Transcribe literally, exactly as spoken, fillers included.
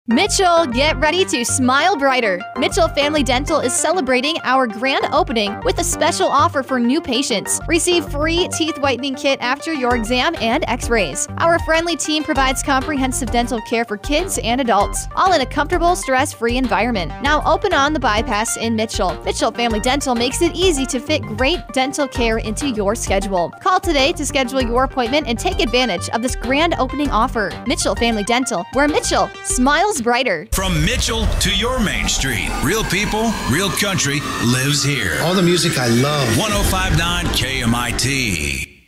Mitchell, get ready to smile brighter. Mitchell Family Dental is celebrating our grand opening with a special offer for new patients. Receive free teeth whitening kit after your exam and x-rays. Our friendly team provides comprehensive dental care for kids and adults, all in a comfortable, stress-free environment. Now open on the bypass in Mitchell. Mitchell Family Dental makes it easy to fit great dental care into your schedule. Call today to schedule your appointment and take advantage of this grand opening offer. Mitchell Family Dental, where Mitchell smiles brighter. From Mitchell to your Main Street, real people, real country lives here. All the music I love. one oh five point nine K M I T.